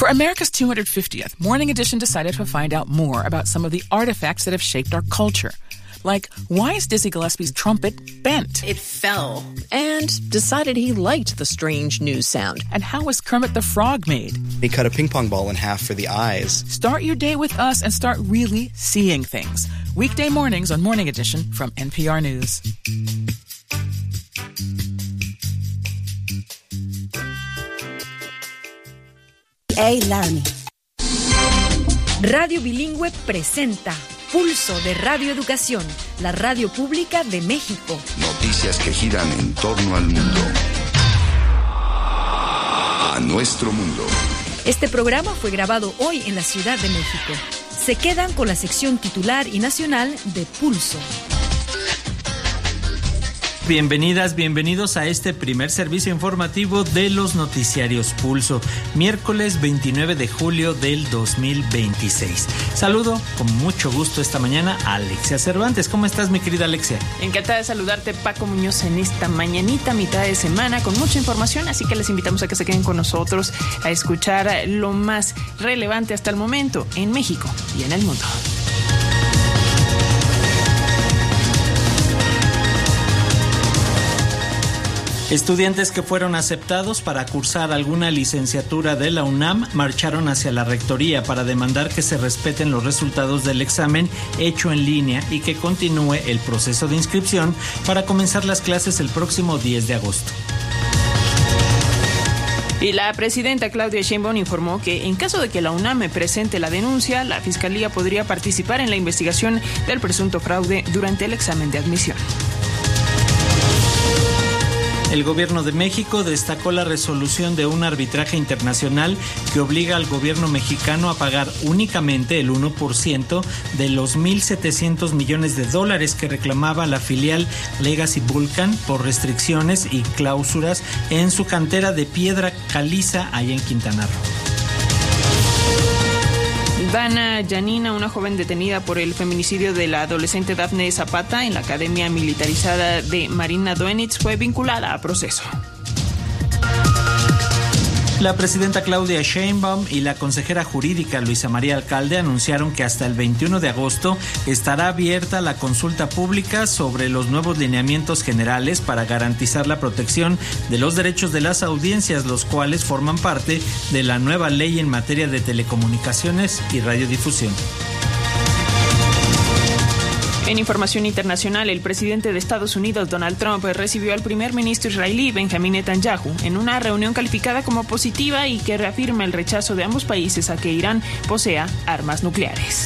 For America's 250th, Morning Edition decided to find out more about some of the artifacts that have shaped our culture. Like, why is Dizzy Gillespie's trumpet bent? It fell. And decided he liked the strange news sound. And how was Kermit the Frog made? He cut a ping pong ball in half for the eyes. Start your day with us and start really seeing things. Weekday mornings on Morning Edition from NPR News. Hey, Lani. Radio Bilingüe presenta Pulso de Radio Educación, la radio pública de México. Noticias que giran en torno al mundo. A nuestro mundo. Este programa fue grabado hoy en la Ciudad de México. Se quedan con la sección titular y nacional de Pulso. Bienvenidas, bienvenidos a este primer servicio informativo de los noticiarios Pulso, miércoles 29 de julio del 2026. Saludo con mucho gusto esta mañana a Alexia Cervantes. ¿Cómo estás, mi querida Alexia? Encantada de saludarte, Paco Muñoz, en esta mañanita, mitad de semana, con mucha información, así que les invitamos a que se queden con nosotros a escuchar lo más relevante hasta el momento en México y en el mundo. Estudiantes que fueron aceptados para cursar alguna licenciatura de la UNAM marcharon hacia la rectoría para demandar que se respeten los resultados del examen hecho en línea y que continúe el proceso de inscripción para comenzar las clases el próximo 10 de agosto. Y la presidenta Claudia Sheinbaum informó que en caso de que la UNAM presente la denuncia, la Fiscalía podría participar en la investigación del presunto fraude durante el examen de admisión. El gobierno de México destacó la resolución de un arbitraje internacional que obliga al gobierno mexicano a pagar únicamente el 1% de los $1,700 millones que reclamaba la filial Legacy Vulcan por restricciones y cláusulas en su cantera de piedra caliza allá en Quintana Roo. Dana Yanina, una joven detenida por el feminicidio de la adolescente Dafne Zapata en la Academia Militarizada de Marina Doenitz, fue vinculada a proceso. La presidenta Claudia Sheinbaum y la consejera jurídica Luisa María Alcalde anunciaron que hasta el 21 de agosto estará abierta la consulta pública sobre los nuevos lineamientos generales para garantizar la protección de los derechos de las audiencias, los cuales forman parte de la nueva ley en materia de telecomunicaciones y radiodifusión. En información internacional, el presidente de Estados Unidos, Donald Trump, recibió al primer ministro israelí, Benjamin Netanyahu, en una reunión calificada como positiva y que reafirma el rechazo de ambos países a que Irán posea armas nucleares.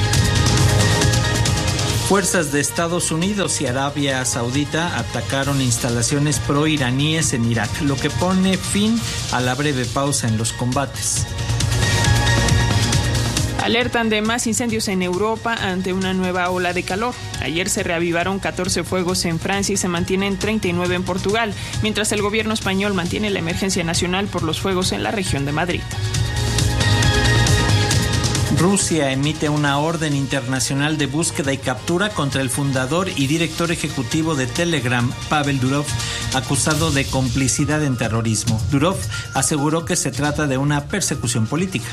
Fuerzas de Estados Unidos y Arabia Saudita atacaron instalaciones proiraníes en Irak, lo que pone fin a la breve pausa en los combates. Alertan de más incendios en Europa ante una nueva ola de calor. Ayer se reavivaron 14 fuegos en Francia y se mantienen 39 en Portugal, mientras el gobierno español mantiene la emergencia nacional por los fuegos en la región de Madrid. Rusia emite una orden internacional de búsqueda y captura contra el fundador y director ejecutivo de Telegram, Pavel Durov, acusado de complicidad en terrorismo. Durov aseguró que se trata de una persecución política.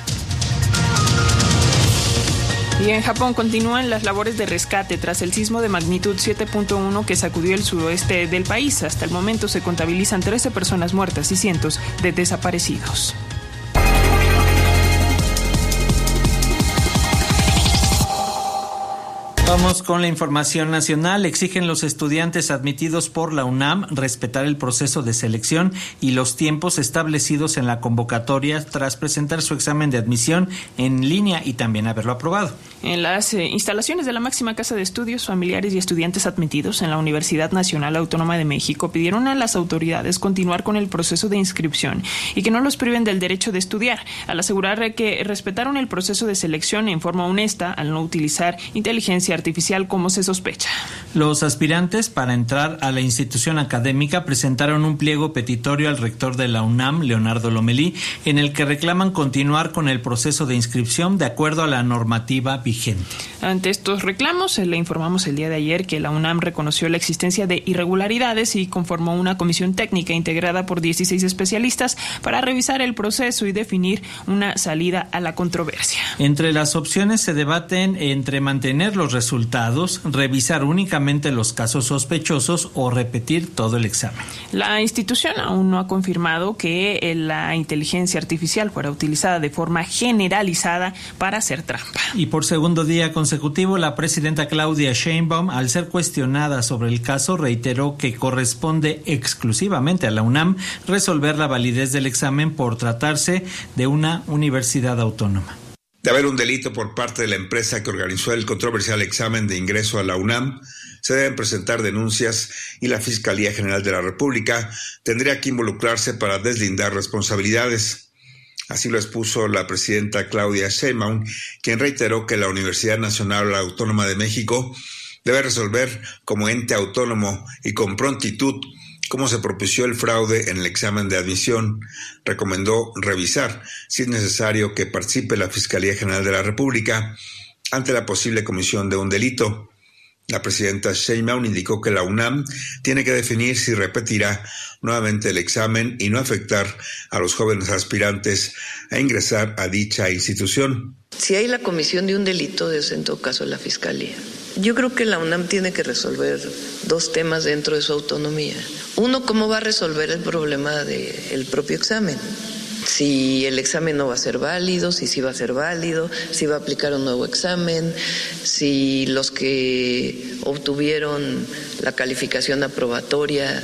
Y en Japón continúan las labores de rescate tras el sismo de magnitud 7.1 que sacudió el suroeste del país. Hasta el momento se contabilizan 13 personas muertas y cientos de desaparecidos. Vamos con la información nacional. Exigen los estudiantes admitidos por la UNAM respetar el proceso de selección y los tiempos establecidos en la convocatoria tras presentar su examen de admisión en línea y también haberlo aprobado. En las instalaciones de la máxima casa de estudios, familiares y estudiantes admitidos en la Universidad Nacional Autónoma de México pidieron a las autoridades continuar con el proceso de inscripción y que no los priven del derecho de estudiar, al asegurar que respetaron el proceso de selección en forma honesta al no utilizar inteligencia artificial como se sospecha. Los aspirantes para entrar a la institución académica presentaron un pliego petitorio al rector de la UNAM, Leonardo Lomelí, en el que reclaman continuar con el proceso de inscripción de acuerdo a la normativa vigente. Ante estos reclamos, le informamos el día de ayer que la UNAM reconoció la existencia de irregularidades y conformó una comisión técnica integrada por 16 especialistas para revisar el proceso y definir una salida a la controversia. Entre las opciones se debaten entre mantener los resultados, revisar únicamente los casos sospechosos o repetir todo el examen. La institución aún no ha confirmado que la inteligencia artificial fuera utilizada de forma generalizada para hacer trampa. Y por segundo día consecutivo, la presidenta Claudia Sheinbaum, al ser cuestionada sobre el caso, reiteró que corresponde exclusivamente a la UNAM resolver la validez del examen por tratarse de una universidad autónoma. De haber un delito por parte de la empresa que organizó el controversial examen de ingreso a la UNAM, se deben presentar denuncias y la Fiscalía General de la República tendría que involucrarse para deslindar responsabilidades. Así lo expuso la presidenta Claudia Sheinbaum, quien reiteró que la Universidad Nacional Autónoma de México debe resolver como ente autónomo y con prontitud cómo se propició el fraude en el examen de admisión. Recomendó revisar, si es necesario, que participe la Fiscalía General de la República ante la posible comisión de un delito. La presidenta Sheinbaum indicó que la UNAM tiene que definir si repetirá nuevamente el examen y no afectar a los jóvenes aspirantes a ingresar a dicha institución. Si hay la comisión de un delito, es en todo caso la Fiscalía. Yo creo que la UNAM tiene que resolver dos temas dentro de su autonomía. Uno, cómo va a resolver el problema del propio examen. Si el examen no va a ser válido, si sí va a ser válido, si va a aplicar un nuevo examen, si los que obtuvieron la calificación aprobatoria,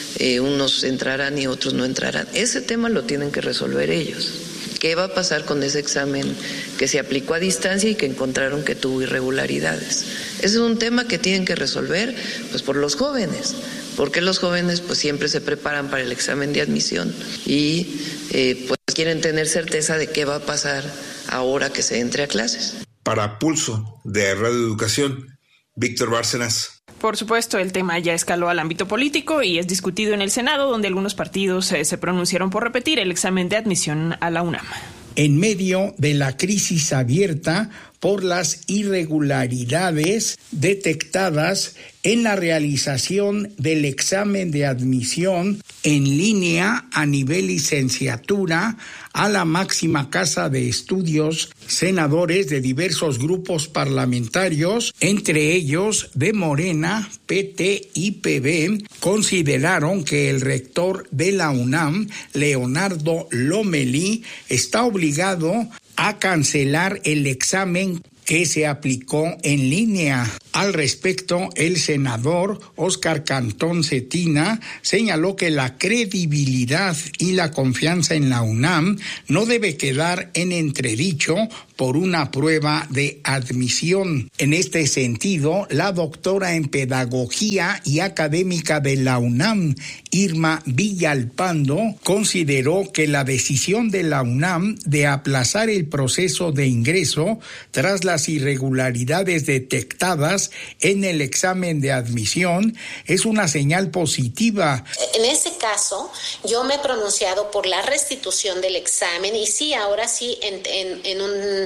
unos entrarán y otros no entrarán. Ese tema lo tienen que resolver ellos. ¿Qué va a pasar con ese examen que se aplicó a distancia y que encontraron que tuvo irregularidades? Ese es un tema que tienen que resolver pues por los jóvenes, porque los jóvenes pues siempre se preparan para el examen de admisión y pues quieren tener certeza de qué va a pasar ahora que se entre a clases. Para Pulso de Radio Educación, Víctor Bárcenas. Por supuesto, el tema ya escaló al ámbito político y es discutido en el Senado, donde algunos partidos se pronunciaron por repetir el examen de admisión a la UNAM. En medio de la crisis abierta por las irregularidades detectadas en la realización del examen de admisión en línea a nivel licenciatura a la máxima casa de estudios, senadores de diversos grupos parlamentarios, entre ellos de Morena, PT y PB, consideraron que el rector de la UNAM, Leonardo Lomelí, está obligado a cancelar el examen que se aplicó en línea. Al respecto, el senador Óscar Cantón Cetina señaló que la credibilidad y la confianza en la UNAM no debe quedar en entredicho por una prueba de admisión. En este sentido, la doctora en Pedagogía y académica de la UNAM, Irma Villalpando, consideró que la decisión de la UNAM de aplazar el proceso de ingreso tras las irregularidades detectadas en el examen de admisión es una señal positiva. En ese caso, yo me he pronunciado por la restitución del examen y sí, ahora sí, en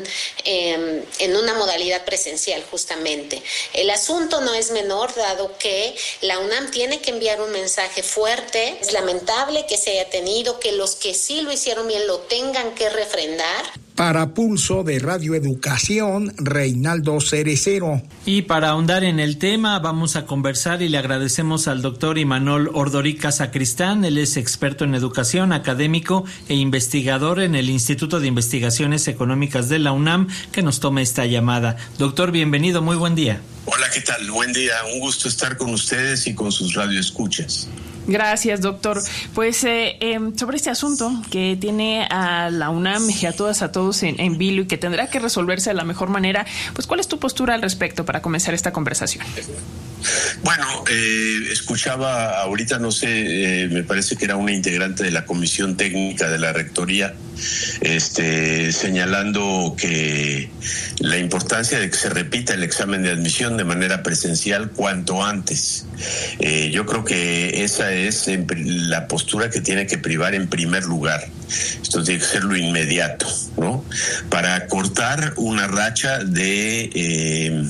una modalidad presencial justamente. El asunto no es menor, dado que la UNAM tiene que enviar un mensaje fuerte. Es lamentable que se haya tenido, que los que sí lo hicieron bien lo tengan que refrendar. Para Pulso de Radio Educación, Reinaldo Cerecero. Y para ahondar en el tema, vamos a conversar y le agradecemos al doctor Imanol Ordorica Sacristán. Él es experto en educación, académico e investigador en el Instituto de Investigaciones Económicas de la UNAM, que nos tome esta llamada. Doctor, bienvenido, muy buen día. Hola, ¿qué tal? Buen día, un gusto estar con ustedes y con sus radioescuchas. Gracias, doctor. Pues sobre este asunto que tiene a la UNAM y a todos en vilo y que tendrá que resolverse de la mejor manera, pues ¿cuál es tu postura al respecto para comenzar esta conversación? Bueno, escuchaba ahorita, no sé, me parece que era una integrante de la Comisión Técnica de la Rectoría señalando que la importancia de que se repita el examen de admisión de manera presencial cuanto antes. Yo creo que esa es la postura que tiene que privar en primer lugar. Esto tiene que ser lo inmediato, ¿no? Para cortar una racha de,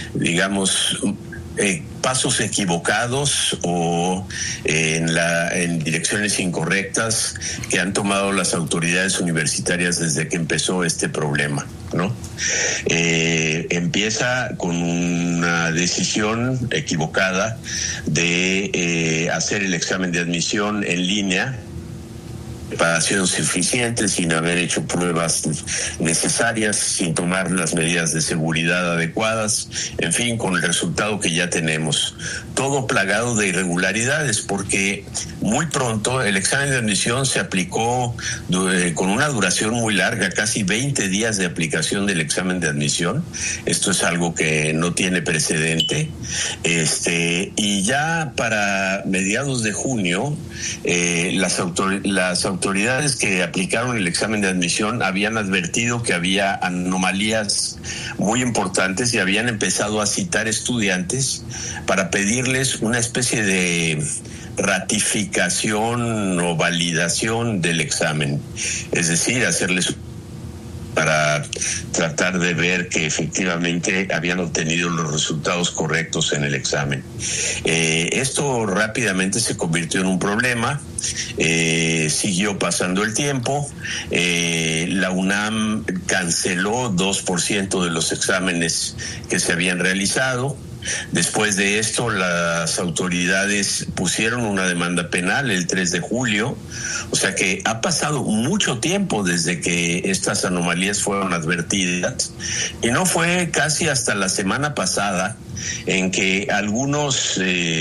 pasos equivocados o en direcciones incorrectas que han tomado las autoridades universitarias desde que empezó este problema, ¿no? Empieza con una decisión equivocada de hacer el examen de admisión en línea, preparación suficiente, sin haber hecho pruebas necesarias, sin tomar las medidas de seguridad adecuadas, en fin, con el resultado que ya tenemos. Todo plagado de irregularidades, porque muy pronto el examen de admisión se aplicó con una duración muy larga, casi 20 días de aplicación del examen de admisión. Esto es algo que no tiene precedente. Y ya para mediados de junio, las autoridades que aplicaron el examen de admisión habían advertido que había anomalías muy importantes y habían empezado a citar estudiantes para pedirles una especie de ratificación o validación del examen, es decir, hacerles para tratar de ver que efectivamente habían obtenido los resultados correctos en el examen. Esto rápidamente se convirtió en un problema, siguió pasando el tiempo, la UNAM canceló 2% de los exámenes que se habían realizado. Después de esto, las autoridades pusieron una demanda penal el 3 de julio, o sea que ha pasado mucho tiempo desde que estas anomalías fueron advertidas, y no fue casi hasta la semana pasada en que algunas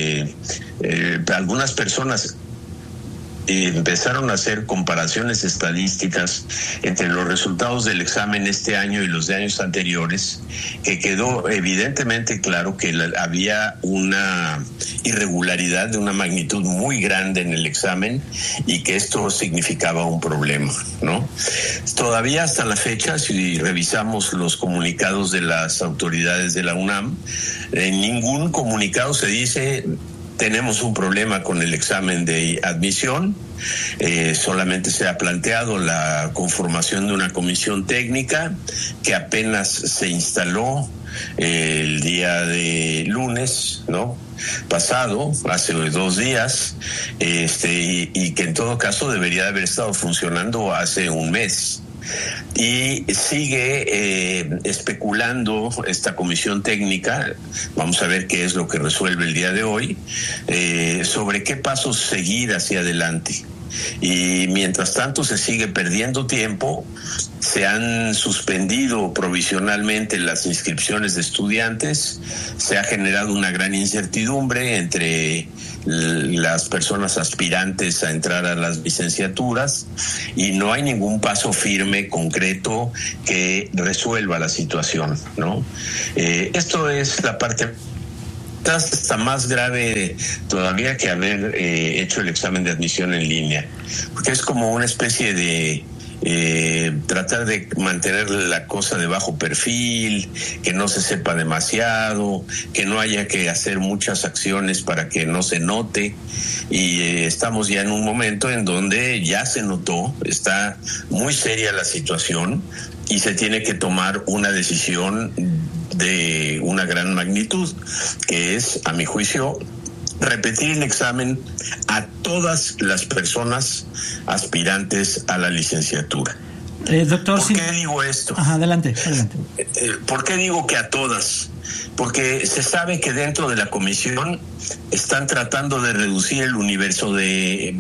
personas empezaron a hacer comparaciones estadísticas entre los resultados del examen este año y los de años anteriores, que quedó evidentemente claro que había una irregularidad de una magnitud muy grande en el examen y que esto significaba un problema, ¿no? Todavía hasta la fecha, si revisamos los comunicados de las autoridades de la UNAM, en ningún comunicado se dice tenemos un problema con el examen de admisión. Solamente se ha planteado la conformación de una comisión técnica que apenas se instaló el día de lunes, ¿no? Pasado, hace 2 días, y que en todo caso debería de haber estado funcionando hace un mes. Y sigue especulando esta comisión técnica, vamos a ver qué es lo que resuelve el día de hoy, sobre qué pasos seguir hacia adelante. Y mientras tanto se sigue perdiendo tiempo, se han suspendido provisionalmente las inscripciones de estudiantes, se ha generado una gran incertidumbre entre las personas aspirantes a entrar a las licenciaturas y no hay ningún paso firme, concreto, que resuelva la situación, ¿no? Esto es la parte está más grave todavía que haber hecho el examen de admisión en línea, porque es como una especie de tratar de mantener la cosa de bajo perfil, que no se sepa demasiado, que no haya que hacer muchas acciones para que no se note, y estamos ya en un momento en donde ya se notó, está muy seria la situación y se tiene que tomar una decisión de una gran magnitud, que es, a mi juicio, repetir el examen a todas las personas aspirantes a la licenciatura. Doctor, ¿por qué digo esto? Ajá, adelante. ¿Por qué digo que a todas? Porque se sabe que dentro de la comisión están tratando de reducir el universo de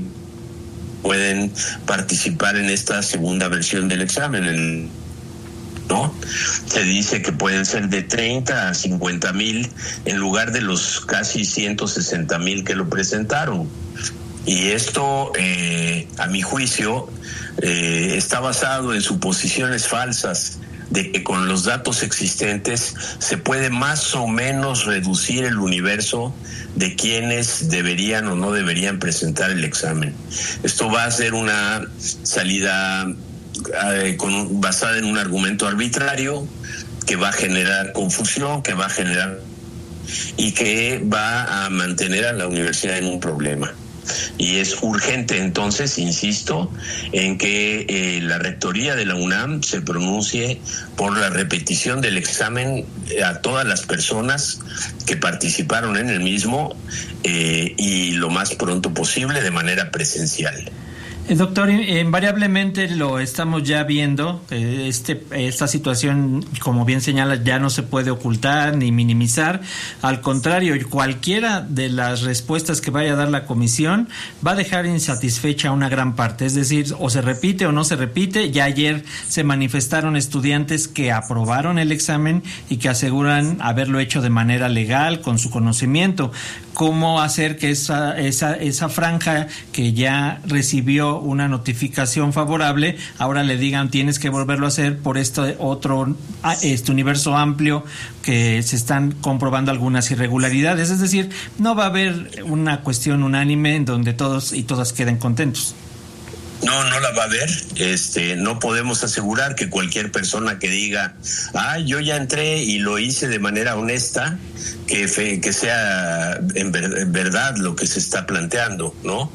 pueden participar en esta segunda versión del examen, ¿no? Se dice que pueden ser de 30 a 50,000 en lugar de los casi 160,000 que lo presentaron. Y esto, a mi juicio, está basado en suposiciones falsas de que con los datos existentes se puede más o menos reducir el universo de quienes deberían o no deberían presentar el examen. Esto va a ser una salida basada en un argumento arbitrario que va a generar confusión, que va a generar y que va a mantener a la universidad en un problema. Y es urgente entonces, insisto, en que la rectoría de la UNAM se pronuncie por la repetición del examen a todas las personas que participaron en el mismo y lo más pronto posible de manera presencial. Doctor, invariablemente lo estamos ya viendo, esta situación, como bien señala, ya no se puede ocultar ni minimizar. Al contrario, cualquiera de las respuestas que vaya a dar la comisión va a dejar insatisfecha a una gran parte. Es decir, o se repite o no se repite. Ya ayer se manifestaron estudiantes que aprobaron el examen y que aseguran haberlo hecho de manera legal, con su conocimiento. ¿Cómo hacer que esa franja que ya recibió una notificación favorable, ahora le digan tienes que volverlo a hacer por este universo amplio que se están comprobando algunas irregularidades? Es decir, no va a haber una cuestión unánime en donde todos y todas queden contentos. No la va a haber. No podemos asegurar que cualquier persona que diga, yo ya entré y lo hice de manera honesta, que sea en verdad lo que se está planteando, ¿no?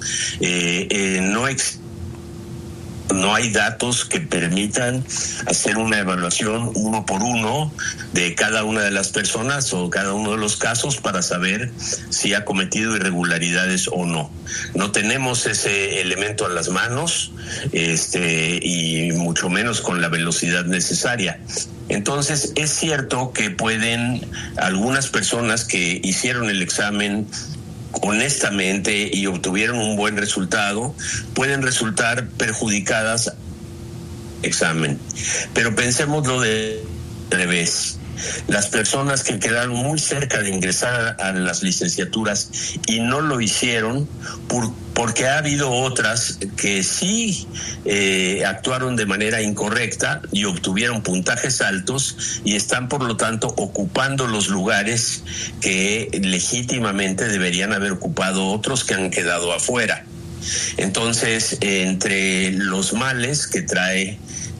No hay datos que permitan hacer una evaluación uno por uno de cada una de las personas o cada uno de los casos para saber si ha cometido irregularidades o no. No tenemos ese elemento a las manos, y mucho menos con la velocidad necesaria. Entonces, es cierto que pueden algunas personas que hicieron el examen honestamente y obtuvieron un buen resultado, pueden resultar perjudicadas examen. Pero pensémoslo de revés. Las personas que quedaron muy cerca de ingresar a las licenciaturas y no lo hicieron porque ha habido otras que sí actuaron de manera incorrecta y obtuvieron puntajes altos y están por lo tanto ocupando los lugares que legítimamente deberían haber ocupado otros que han quedado afuera. Entonces, entre los males que trae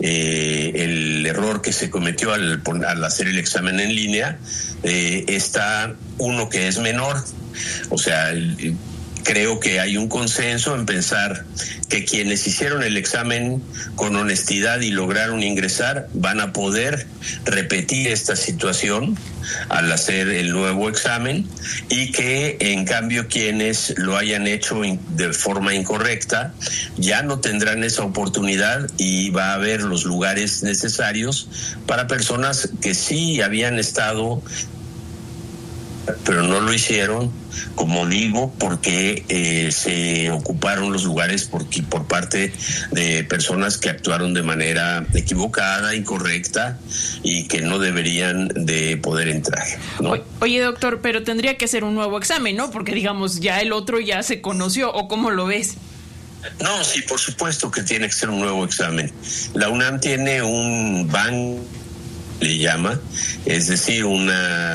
el error que se cometió al hacer el examen en línea, está uno que es menor. O sea, creo que hay un consenso en pensar que quienes hicieron el examen con honestidad y lograron ingresar van a poder repetir esta situación al hacer el nuevo examen, y que en cambio quienes lo hayan hecho de forma incorrecta ya no tendrán esa oportunidad y va a haber los lugares necesarios para personas que sí habían estado pero no lo hicieron, como digo, porque se ocuparon los lugares por parte de personas que actuaron de manera equivocada, incorrecta y que no deberían de poder entrar, ¿no? Oye, doctor, pero tendría que ser un nuevo examen, ¿no? Porque digamos, ya el otro ya se conoció, ¿o cómo lo ves? No, sí, por supuesto que tiene que ser un nuevo examen. La UNAM tiene un banco, le llama, es decir, un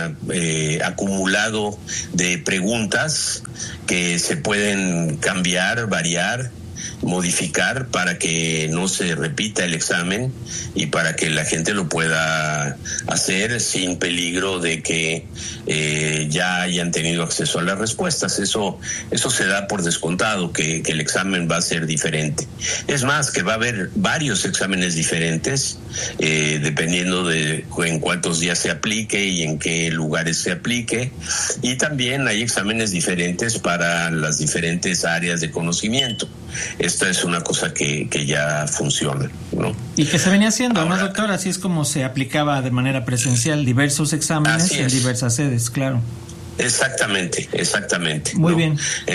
acumulado de preguntas que se pueden cambiar, variar, modificar para que no se repita el examen y para que la gente lo pueda hacer sin peligro de que ya hayan tenido acceso a las respuestas. Eso se da por descontado, que el examen va a ser diferente. Es más, que va a haber varios exámenes diferentes dependiendo de en cuántos días se aplique y en qué lugares se aplique, y también hay exámenes diferentes para las diferentes áreas de conocimiento. Esta es una cosa que ya funciona, ¿no? Y que se venía haciendo, ahora, ¿no, doctor? Así es como se aplicaba de manera presencial diversos exámenes en diversas sedes, claro. Exactamente. Muy ¿no? bien.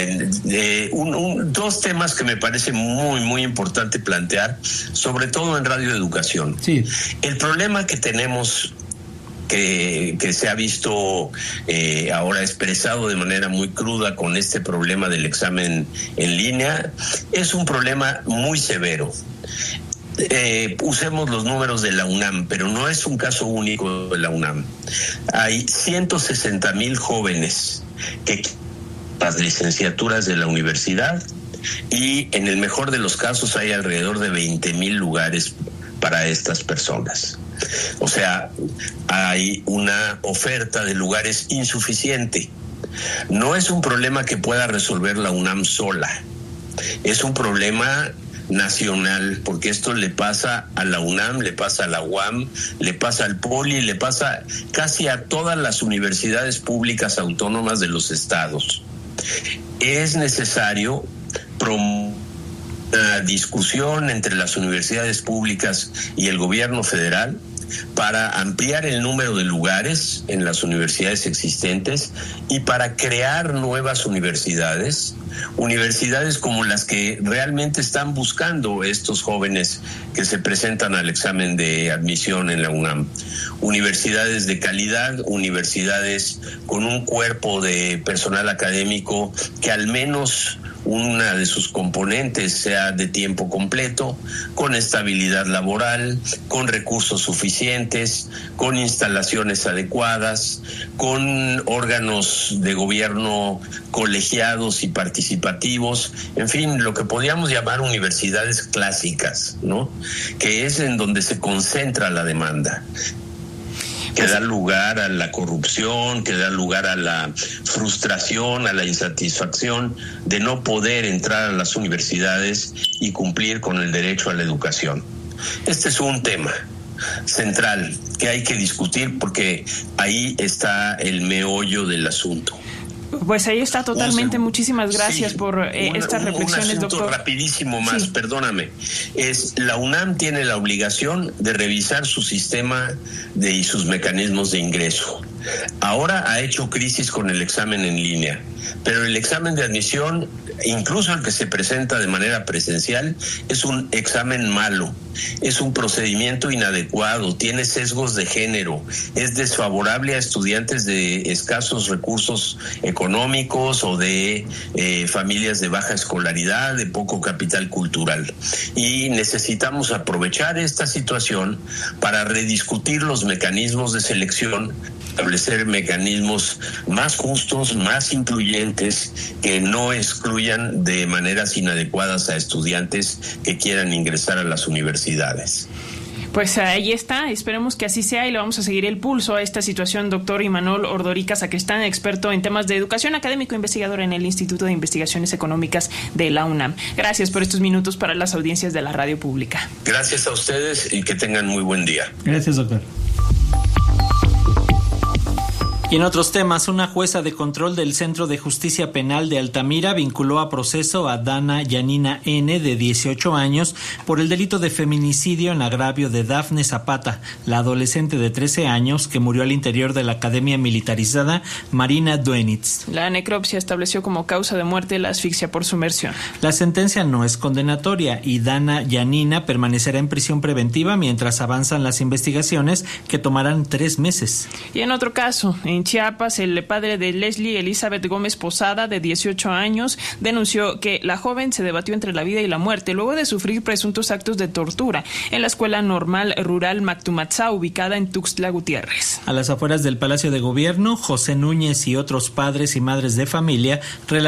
Dos temas que me parece muy, muy importante plantear, sobre todo en radioeducación. Sí. El problema que tenemos, que se ha visto ahora expresado de manera muy cruda con este problema del examen en línea, es un problema muy severo. Usemos los números de la UNAM, pero no es un caso único de la UNAM. Hay 160,000 jóvenes que las licenciaturas de la universidad y en el mejor de los casos hay alrededor de 20,000 lugares para estas personas. O sea, hay una oferta de lugares insuficiente. No es un problema que pueda resolver la UNAM sola, es un problema nacional, porque esto le pasa a la UNAM, le pasa a la UAM, le pasa al POLI, le pasa casi a todas las universidades públicas autónomas de los estados. Es necesario promover una discusión entre las universidades públicas y el gobierno federal para ampliar el número de lugares en las universidades existentes y para crear nuevas universidades como las que realmente están buscando estos jóvenes que se presentan al examen de admisión en la UNAM. Universidades de calidad, universidades con un cuerpo de personal académico que al menos una de sus componentes sea de tiempo completo, con estabilidad laboral, con recursos suficientes, con instalaciones adecuadas, con órganos de gobierno colegiados y participativos, en fin, lo que podríamos llamar universidades clásicas, ¿no? Que es en donde se concentra la demanda, que da lugar a la corrupción, que da lugar a la frustración, a la insatisfacción de no poder entrar a las universidades y cumplir con el derecho a la educación. Este es un tema central que hay que discutir porque ahí está el meollo del asunto. Pues ahí está totalmente. Muchísimas gracias por estas reflexiones, un asunto doctor. Rapidísimo más, sí. Perdóname. La UNAM tiene la obligación de revisar su sistema y sus mecanismos de ingreso. Ahora ha hecho crisis con el examen en línea, pero el examen de admisión, incluso el que se presenta de manera presencial, es un examen malo, es un procedimiento inadecuado, tiene sesgos de género, es desfavorable a estudiantes de escasos recursos económicos o de familias de baja escolaridad, de poco capital cultural. Y necesitamos aprovechar esta situación para rediscutir los mecanismos de selección, establecer mecanismos más justos, más incluyentes, que no excluyan de maneras inadecuadas a estudiantes que quieran ingresar a las universidades. Pues ahí está, esperemos que así sea y le vamos a seguir el pulso a esta situación. Doctor Imanol Ordorica Sacristán, experto en temas de educación, académico e investigador en el Instituto de Investigaciones Económicas de la UNAM. Gracias por estos minutos para las audiencias de la radio pública. Gracias a ustedes y que tengan muy buen día. Gracias, doctor. Y en otros temas, una jueza de control del Centro de Justicia Penal de Altamira vinculó a proceso a Dana Yanina N., de 18 años, por el delito de feminicidio en agravio de Dafne Zapata, la adolescente de 13 años que murió al interior de la Academia Militarizada Marina Duenitz. La necropsia estableció como causa de muerte la asfixia por sumersión. La sentencia no es condenatoria y Dana Yanina permanecerá en prisión preventiva mientras avanzan las investigaciones, que tomarán 3 meses. Y en otro caso, en Chiapas, el padre de Leslie Elizabeth Gómez Posada, de 18 años, denunció que la joven se debatió entre la vida y la muerte luego de sufrir presuntos actos de tortura en la Escuela Normal Rural Mactumatzá, ubicada en Tuxtla Gutiérrez. A las afueras del Palacio de Gobierno, José Núñez y otros padres y madres de familia